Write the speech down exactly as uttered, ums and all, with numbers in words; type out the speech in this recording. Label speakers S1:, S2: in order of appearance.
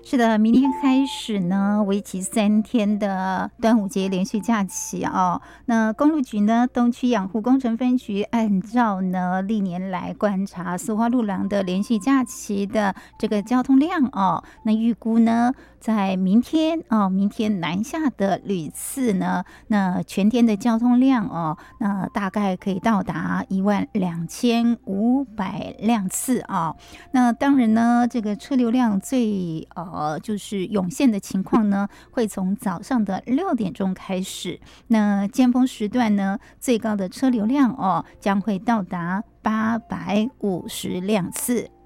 S1: 是的，明天开始呢，为期三天的端午节连续假期哦。那公路局呢，东区养护工程分局按照呢历年来观察苏花路廊的连续假期的这个交通量哦，那预估呢，在明天哦，明天南下的旅次呢，那全天的交通量哦，那大概可以到达一万两千五百辆次啊、哦。那当然呢，这个车流量最呃就是涌现的情况呢，会从早上的六点钟开始。那尖峰时段呢，最高的车流量哦，将会到达八百五十辆次。